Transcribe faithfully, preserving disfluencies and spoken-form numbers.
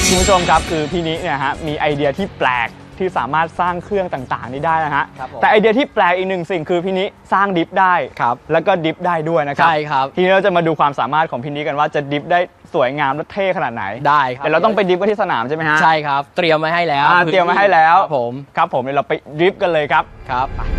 คุณผู้ชมครับคือพี่นิเนี่ยฮะมีไอเดียที่แปลกที่สามารถสร้างเครื่องต่างๆนี้ได้นะฮะแต่ไอเดียที่แปลกอีกหนึ่งสิ่งคือพี่นิสร้างดิฟได้ครับแล้วก็ดิฟได้ด้วยนะครับใช่ครับทีนี้เราจะมาดูความสามารถของพี่นิกันว่าจะดิฟได้สวยงามและเท่ขนาดไหนได้ครับแต่เราต้องไปดิฟกันที่สนามใช่ไหมฮะใช่ครับเตรียมไว้ให้แล้วเตรียมไว้ให้แล้วผมครับผมเดี๋ยวเราไปดิฟกันเลยครับครับ